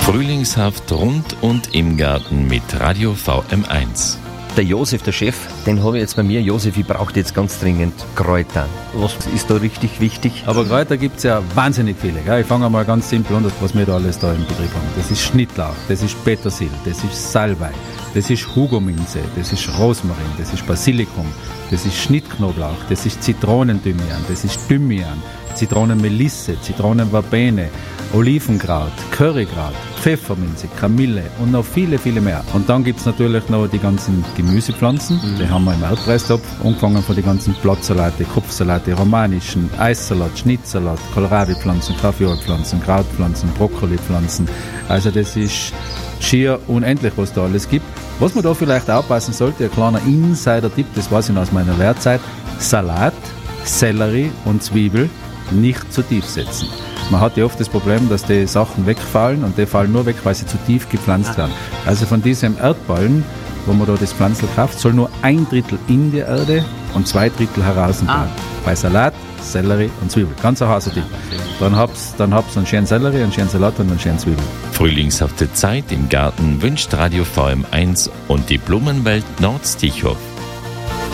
Frühlingshaft rund und im Garten mit Radio VM1. Der Josef, der Chef, den habe ich jetzt bei mir. Josef, ich brauche jetzt ganz dringend Kräuter. Was ist da richtig wichtig? Aber Kräuter gibt es ja wahnsinnig viele. Gell? Ich fange mal ganz simpel an, was wir da alles da im Betrieb haben. Das ist Schnittlauch, das ist Petersil, das ist Salbei, das ist Hugominze, das ist Rosmarin, das ist Basilikum, das ist Schnittknoblauch, das ist Zitronenthymian, das ist Thymian, Zitronenmelisse, Zitronenverbene, Olivenkraut, Currykraut, Pfefferminze, Kamille und noch viele, viele mehr. Und dann gibt es natürlich noch die ganzen Gemüsepflanzen, die haben wir im Erdpreistopf, angefangen von den ganzen Blattsalate, Kopfsalate, romanischen, Eissalat, Schnittsalat, Kohlrabi-Pflanzen, Kaffeeohrpflanzen, Krautpflanzen, Brokkolipflanzen. Also das ist schier unendlich, was da alles gibt. Was man da vielleicht aufpassen sollte, ein kleiner Insider-Tipp, das weiß ich noch aus meiner Lehrzeit: Salat, Sellerie und Zwiebel nicht zu tief setzen. Man hat ja oft das Problem, dass die Sachen wegfallen und die fallen nur weg, weil sie zu tief gepflanzt werden. Also von diesem Erdballen, wo man da das Pflanzl kauft, soll nur 1/3 in die Erde und 2/3 heraus bleiben. Bei Salat, Sellerie und Zwiebel. Ganz ein Hasetipp. Dann hab's einen schönen Sellerie, einen schönen Salat und einen schönen Zwiebel. Frühlingshafte Zeit im Garten wünscht Radio VM1 und die Blumenwelt Nordstichhof.